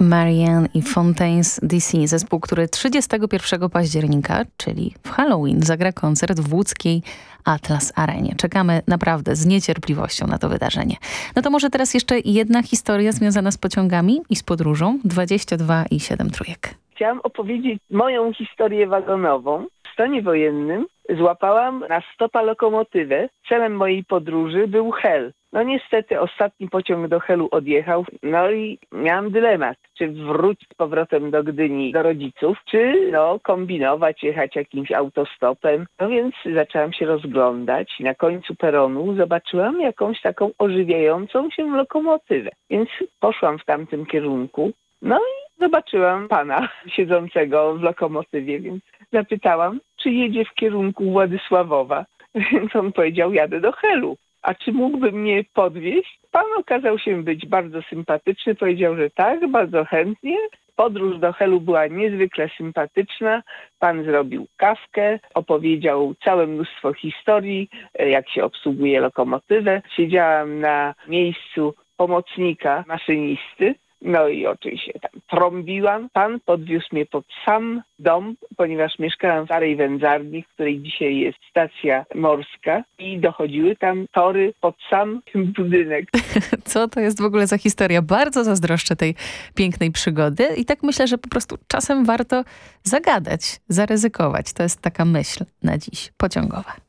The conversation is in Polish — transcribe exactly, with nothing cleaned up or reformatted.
Marianne i Fontaines D C, zespół, który trzydziestego pierwszego października, czyli w Halloween, zagra koncert w łódzkiej Atlas Arenie. Czekamy naprawdę z niecierpliwością na to wydarzenie. No to może teraz jeszcze jedna historia związana z pociągami i z podróżą. dwadzieścia dwa i siedem trójek. Chciałam opowiedzieć moją historię wagonową. W stanie wojennym złapałam na stopa lokomotywę. Celem mojej podróży był Hel. No niestety ostatni pociąg do Helu odjechał, no i miałam dylemat, czy wrócić z powrotem do Gdyni, do rodziców, czy no kombinować, jechać jakimś autostopem. No więc zaczęłam się rozglądać. Na końcu peronu zobaczyłam jakąś taką ożywiającą się lokomotywę. Więc poszłam w tamtym kierunku. No i zobaczyłam pana siedzącego w lokomotywie, więc zapytałam, czy jedzie w kierunku Władysławowa. Więc on powiedział, jadę do Helu. A czy mógłby mnie podwieźć? Pan okazał się być bardzo sympatyczny, powiedział, że tak, bardzo chętnie. Podróż do Helu była niezwykle sympatyczna. Pan zrobił kawkę, opowiedział całe mnóstwo historii, jak się obsługuje lokomotywę. Siedziałam na miejscu pomocnika maszynisty. No i oczywiście tam trąbiłam. Pan podwiózł mnie pod sam dom, ponieważ mieszkałam w starej wędzarni, w której dzisiaj jest stacja morska i dochodziły tam tory pod sam budynek. Co to jest w ogóle za historia? Bardzo zazdroszczę tej pięknej przygody i tak myślę, że po prostu czasem warto zagadać, zaryzykować. To jest taka myśl na dziś pociągowa.